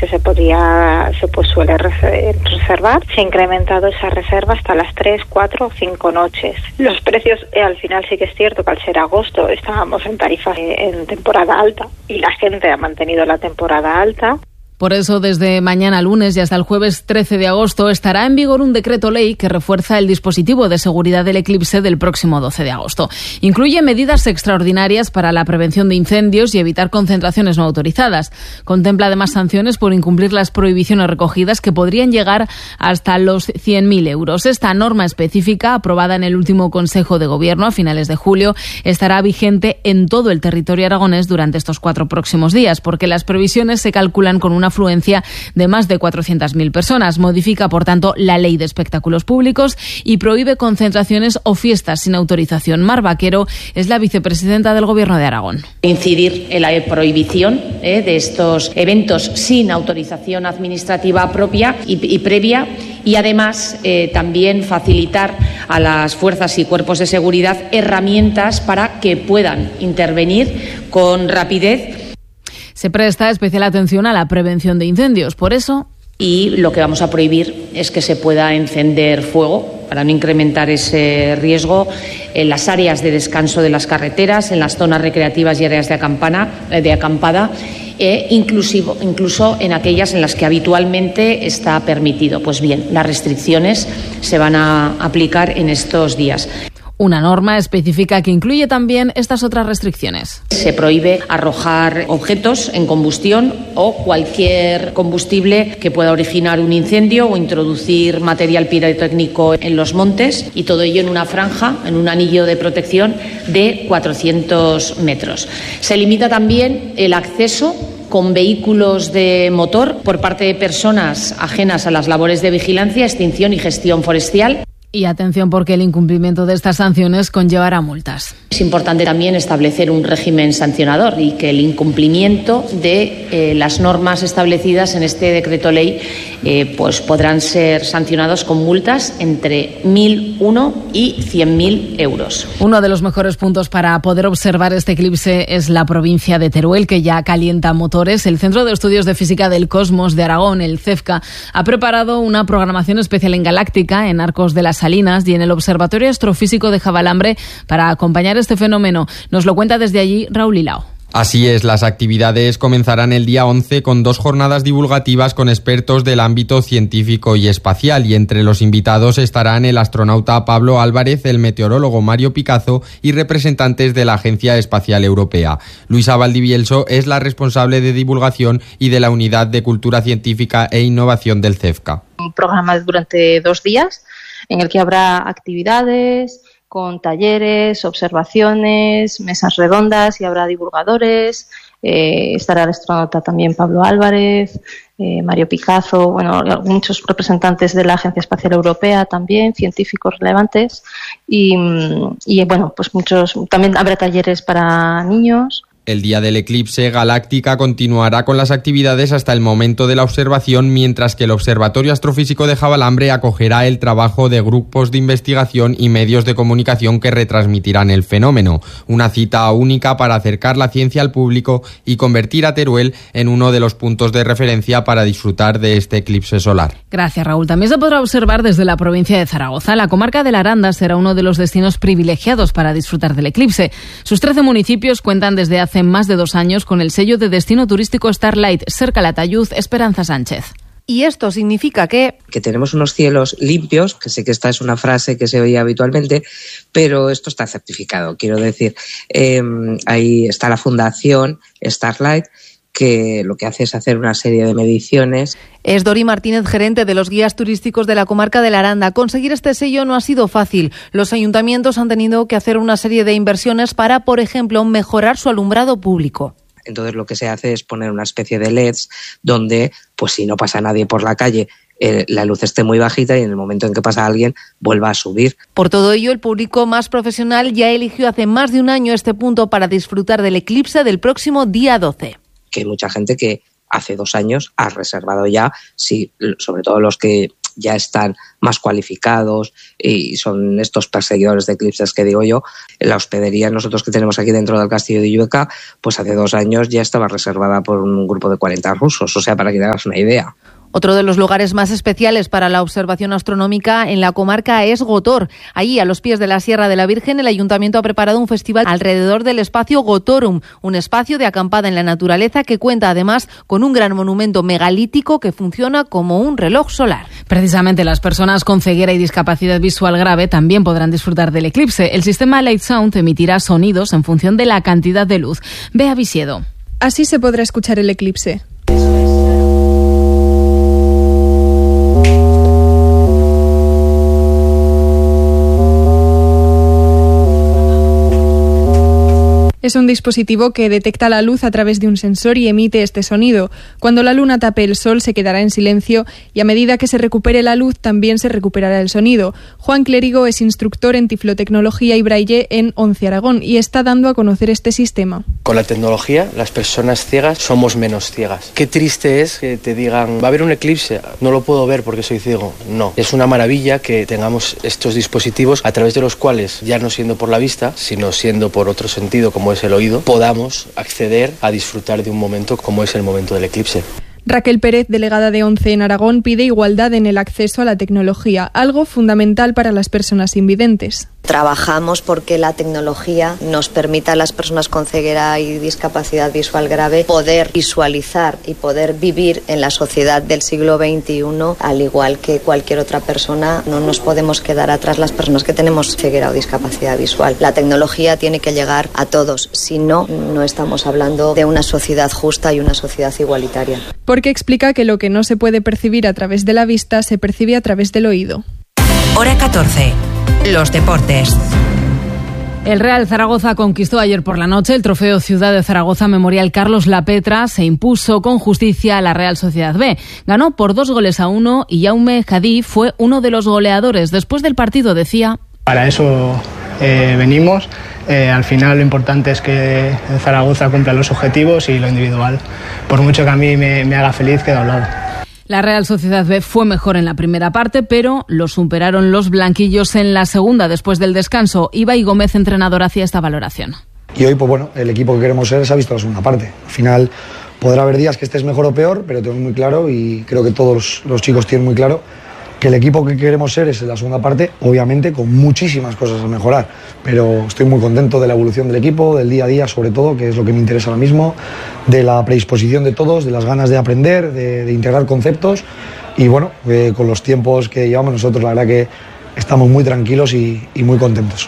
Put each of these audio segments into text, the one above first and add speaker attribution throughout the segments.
Speaker 1: que se suele reservar. Se ha incrementado esa reserva hasta las 3, 4 o 5 noches. Los precios, al final sí que es cierto que al ser agosto estábamos en tarifas en temporada alta y la gente ha mantenido la temporada alta.
Speaker 2: Por eso, desde mañana lunes y hasta el jueves 13 de agosto estará en vigor un decreto ley que refuerza el dispositivo de seguridad del eclipse del próximo 12 de agosto. Incluye medidas extraordinarias para la prevención de incendios y evitar concentraciones no autorizadas. Contempla además sanciones por incumplir las prohibiciones recogidas que podrían llegar hasta los 100.000 euros. Esta norma específica, aprobada en el último Consejo de Gobierno a finales de julio, estará vigente en todo el territorio aragonés durante estos 4 próximos días, porque las previsiones se calculan con una afluencia de más de 400.000 personas. Modifica, por tanto, la ley de espectáculos públicos y prohíbe concentraciones o fiestas sin autorización. Mar Vaquero es la vicepresidenta del Gobierno de Aragón.
Speaker 3: Incidir en la prohibición de estos eventos sin autorización administrativa propia y previa, y además también facilitar a las fuerzas y cuerpos de seguridad herramientas para que puedan intervenir con rapidez.
Speaker 2: Se presta especial atención a la prevención de incendios. Por eso,
Speaker 3: y lo que vamos a prohibir es que se pueda encender fuego para no incrementar ese riesgo en las áreas de descanso de las carreteras, en las zonas recreativas y áreas de acampada, incluso en aquellas en las que habitualmente está permitido. Pues bien, las restricciones se van a aplicar en estos días.
Speaker 2: Una norma específica que incluye también estas otras restricciones.
Speaker 3: Se prohíbe arrojar objetos en combustión o cualquier combustible que pueda originar un incendio o introducir material pirotécnico en los montes, y todo ello en una franja, en un anillo de protección de 400 metros. Se limita también el acceso con vehículos de motor por parte de personas ajenas a las labores de vigilancia, extinción y gestión forestal.
Speaker 2: Y atención, porque el incumplimiento de estas sanciones conllevará multas.
Speaker 3: Es importante también establecer un régimen sancionador y que el incumplimiento de las normas establecidas en este decreto ley pues podrán ser sancionados con multas entre 1.001 y 100.000 euros.
Speaker 2: Uno de los mejores puntos para poder observar este eclipse es la provincia de Teruel, que ya calienta motores. El Centro de Estudios de Física del Cosmos de Aragón, el CEFCA, ha preparado una programación especial en Galáctica, en Arcos de las Salinas y en el Observatorio Astrofísico de Javalambre para acompañar este fenómeno. Nos lo cuenta desde allí Raúl Hilao.
Speaker 4: Así es, las actividades comenzarán el día 11 con 2 jornadas divulgativas con expertos del ámbito científico y espacial, y entre los invitados estarán el astronauta Pablo Álvarez, el meteorólogo Mario Picazo y representantes de la Agencia Espacial Europea. Luisa Valdivielso es la responsable de divulgación y de la Unidad de Cultura Científica e Innovación del CEFCA.
Speaker 5: Un programa durante 2 días en el que habrá actividades con talleres, observaciones, mesas redondas, y habrá divulgadores. Estará el astronauta también Pablo Álvarez, Mario Picazo, muchos representantes de la Agencia Espacial Europea también, científicos relevantes, y pues muchos. También habrá talleres para niños.
Speaker 4: El día del eclipse, Galáctica continuará con las actividades hasta el momento de la observación, mientras que el Observatorio Astrofísico de Javalambre acogerá el trabajo de grupos de investigación y medios de comunicación que retransmitirán el fenómeno. Una cita única para acercar la ciencia al público y convertir a Teruel en uno de los puntos de referencia para disfrutar de este eclipse solar.
Speaker 2: Gracias, Raúl. También se podrá observar desde la provincia de Zaragoza. La comarca de la Aranda será uno de los destinos privilegiados para disfrutar del eclipse. Sus 13 municipios cuentan desde hace más de 2 años con el sello de destino turístico Starlight. Ser Calatayud, Esperanza Sánchez.
Speaker 6: Y esto significa que
Speaker 7: tenemos unos cielos limpios, que sé que esta es una frase que se oye habitualmente, pero esto está certificado. Quiero decir, ahí está la fundación Starlight, que lo que hace es hacer una serie de mediciones.
Speaker 6: Es Dori Martínez, gerente de los guías turísticos de la comarca de la Aranda. Conseguir este sello no ha sido fácil. Los ayuntamientos han tenido que hacer una serie de inversiones para, por ejemplo, mejorar su alumbrado público.
Speaker 7: Entonces lo que se hace es poner una especie de LEDs donde, pues si no pasa nadie por la calle, la luz esté muy bajita y en el momento en que pasa alguien vuelva a subir.
Speaker 6: Por todo ello, el público más profesional ya eligió hace más de un año este punto para disfrutar del eclipse del próximo día 12.
Speaker 7: Que hay mucha gente que hace 2 años ha reservado ya, sí, sobre todo los que ya están más cualificados y son estos perseguidores de eclipses que digo yo. La hospedería nosotros que tenemos aquí dentro del castillo de Illueca, pues hace 2 años ya estaba reservada por un grupo de 40 rusos, o sea, para que te hagas una idea.
Speaker 6: Otro de los lugares más especiales para la observación astronómica en la comarca es Gotor. Allí, a los pies de la Sierra de la Virgen, el ayuntamiento ha preparado un festival alrededor del espacio Gotorum, un espacio de acampada en la naturaleza que cuenta además con un gran monumento megalítico que funciona como un reloj solar.
Speaker 2: Precisamente las personas con ceguera y discapacidad visual grave también podrán disfrutar del eclipse. El sistema Light Sound emitirá sonidos en función de la cantidad de luz. Bea Visiedo.
Speaker 8: Así se podrá escuchar el eclipse. Es un dispositivo que detecta la luz a través de un sensor y emite este sonido. Cuando la luna tape el sol se quedará en silencio y a medida que se recupere la luz también se recuperará el sonido. Juan Clérigo es instructor en tiflotecnología y braille en ONCE Aragón y está dando a conocer este sistema.
Speaker 9: Con la tecnología las personas ciegas somos menos ciegas. Qué triste es que te digan, va a haber un eclipse, no lo puedo ver porque soy ciego. No, es una maravilla que tengamos estos dispositivos a través de los cuales, ya no siendo por la vista, sino siendo por otro sentido como es el oído, podamos acceder a disfrutar de un momento como es el momento del eclipse.
Speaker 8: Raquel Pérez, delegada de ONCE en Aragón, pide igualdad en el acceso a la tecnología, algo fundamental para las personas invidentes.
Speaker 10: Trabajamos porque la tecnología nos permita a las personas con ceguera y discapacidad visual grave poder visualizar y poder vivir en la sociedad del siglo XXI, al igual que cualquier otra persona. No nos podemos quedar atrás las personas que tenemos ceguera o discapacidad visual. La tecnología tiene que llegar a todos, si no, no estamos hablando de una sociedad justa y una sociedad igualitaria.
Speaker 8: Porque explica que lo que no se puede percibir a través de la vista se percibe a través del oído.
Speaker 11: Hora 14. Los deportes.
Speaker 2: El Real Zaragoza conquistó ayer por la noche el trofeo Ciudad de Zaragoza Memorial Carlos Lapetra. Se impuso con justicia a la Real Sociedad B. Ganó por 2-1 y Jaume Jadí fue uno de los goleadores. Después del partido decía:
Speaker 12: para eso venimos. Al final lo importante es que el Zaragoza cumpla los objetivos y lo individual. Por mucho que a mí me haga feliz, queda a un lado.
Speaker 2: La Real Sociedad B fue mejor en la primera parte, pero lo superaron los blanquillos en la segunda después del descanso. Ibai Gómez, entrenador, hacía esta valoración.
Speaker 13: Y hoy, pues bueno, el equipo que queremos ser se ha visto la segunda parte. Al final podrá haber días que estés mejor o peor, pero tengo muy claro, y creo que todos los chicos tienen muy claro, que el equipo que queremos ser es en la segunda parte, obviamente con muchísimas cosas a mejorar, pero estoy muy contento de la evolución del equipo, del día a día sobre todo, que es lo que me interesa ahora mismo, de la predisposición de todos, de las ganas de aprender, de integrar conceptos, y bueno, con los tiempos que llevamos nosotros, la verdad que estamos muy tranquilos y muy contentos.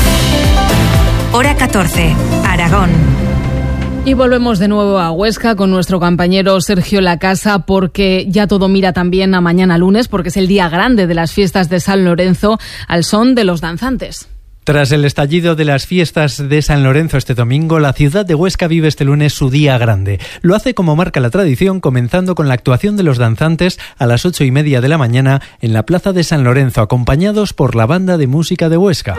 Speaker 11: Hora 14, Aragón.
Speaker 2: Y volvemos de nuevo a Huesca con nuestro compañero Sergio Lacasa, porque ya todo mira también a mañana lunes, porque es el día grande de las fiestas de San Lorenzo al son de los danzantes.
Speaker 14: Tras el estallido de las fiestas de San Lorenzo este domingo, la ciudad de Huesca vive este lunes su día grande. Lo hace como marca la tradición, comenzando con la actuación de los danzantes a las 8:30 de la mañana en la plaza de San Lorenzo, acompañados por la banda de música de Huesca.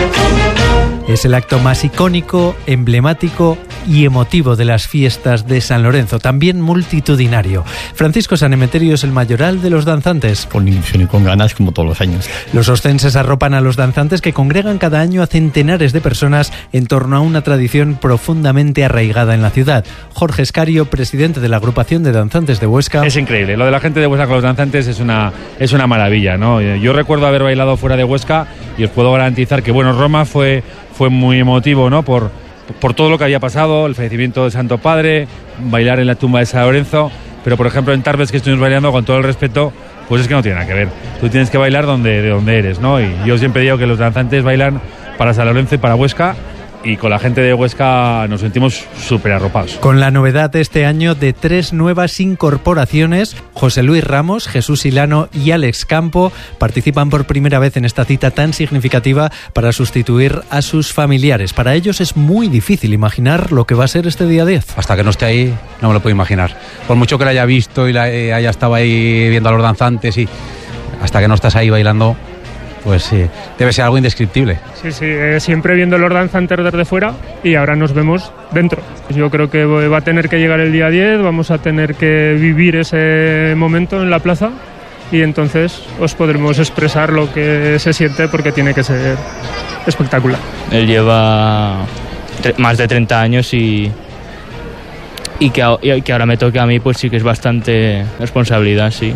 Speaker 14: Es el acto más icónico, emblemático y emotivo de las fiestas de San Lorenzo, también multitudinario. Francisco San Emeterio es el mayoral de los danzantes.
Speaker 15: Con ilusión y con ganas, como todos los años.
Speaker 14: Los ostenses arropan a los danzantes, que congregan cada año a centenares de personas en torno a una tradición profundamente arraigada en la ciudad. Jorge Escario, presidente de la agrupación de danzantes de Huesca.
Speaker 16: Es increíble, lo de la gente de Huesca con los danzantes es una maravilla, ¿no? Yo recuerdo haber bailado fuera de Huesca y os puedo garantizar que, bueno, Roma fue muy emotivo, ¿no? Por todo lo que había pasado, el fallecimiento del Santo Padre, bailar en la tumba de San Lorenzo, pero por ejemplo en Tarbes, que estuvimos bailando, con todo el respeto, pues es que no tiene nada que ver. Tú tienes que bailar de donde eres, ¿no? Y yo siempre digo que los danzantes bailan para San Lorenzo y para Huesca, y con la gente de Huesca nos sentimos súper arropados.
Speaker 14: Con la novedad este año de 3 nuevas incorporaciones, José Luis Ramos, Jesús Silano y Alex Campo participan por primera vez en esta cita tan significativa para sustituir a sus familiares. Para ellos es muy difícil imaginar lo que va a ser este día 10.
Speaker 17: Hasta que no esté ahí no me lo puedo imaginar. Por mucho que lo haya visto y haya estado ahí viendo a los danzantes, y hasta que no estás ahí bailando, pues sí, debe ser algo indescriptible.
Speaker 18: Sí, siempre viendo los danzantes desde fuera, y ahora nos vemos dentro. Yo creo que va a tener que llegar el día 10, vamos a tener que vivir ese momento en la plaza, y entonces os podremos expresar lo que se siente, porque tiene que ser espectacular.
Speaker 19: Él lleva más de 30 años y que ahora me toque a mí, pues sí que es bastante responsabilidad, sí.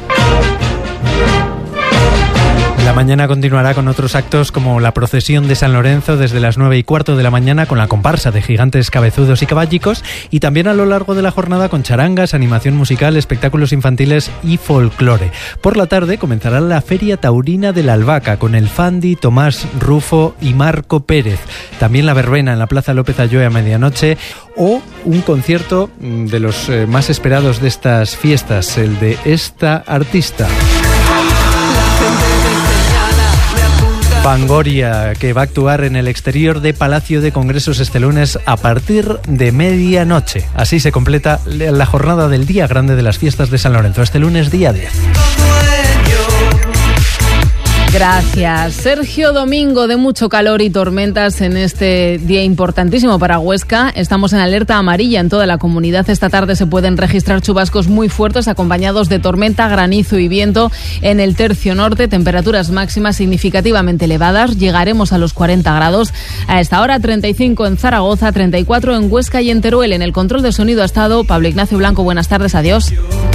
Speaker 14: La mañana continuará con otros actos como la procesión de San Lorenzo desde las 9:15 de la mañana con la comparsa de gigantes cabezudos y caballicos, y también a lo largo de la jornada con charangas, animación musical, espectáculos infantiles y folclore. Por la tarde comenzará la Feria Taurina de la Albahaca con el Fandi, Tomás Rufo y Marco Pérez. También la verbena en la Plaza López Ayoe a medianoche, o un concierto de los más esperados de estas fiestas, el de esta artista, Fangoria, que va a actuar en el exterior de Palacio de Congresos este lunes a partir de medianoche. Así se completa la jornada del Día Grande de las Fiestas de San Lorenzo, este lunes día 10.
Speaker 2: Gracias, Sergio. Domingo de mucho calor y tormentas en este día importantísimo para Huesca. Estamos en alerta amarilla en toda la comunidad. Esta tarde se pueden registrar chubascos muy fuertes acompañados de tormenta, granizo y viento en el tercio norte. Temperaturas máximas significativamente elevadas. Llegaremos a los 40 grados. A esta hora 35 en Zaragoza, 34 en Huesca y en Teruel. En el control de sonido ha estado Pablo Ignacio Blanco. Buenas tardes, adiós.